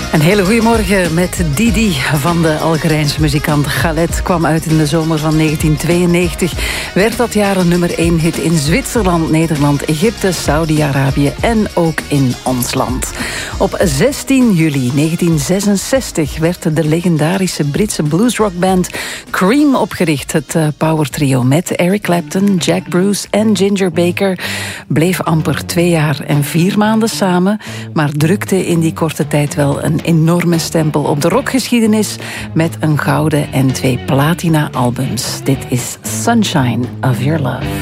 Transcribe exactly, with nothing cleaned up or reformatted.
Een hele goede morgen met Didi van de Algerijnse muzikant Khaled. Kwam uit in de zomer van negentien tweeënnegentig. Werd dat jaar een nummer één hit in Zwitserland, Nederland, Egypte, Saudi-Arabië en ook in ons land. Op zestien juli negentien zesenzestig werd de legendarische Britse bluesrockband Cream opgericht. Het power trio met Eric Clapton, Jack Bruce en Ginger Baker bleef amper twee jaar en vier maanden samen, maar drukte in die korte tijd wel een enorme stempel op de rockgeschiedenis met een gouden en twee platina albums. Dit is Sunshine of Your Love.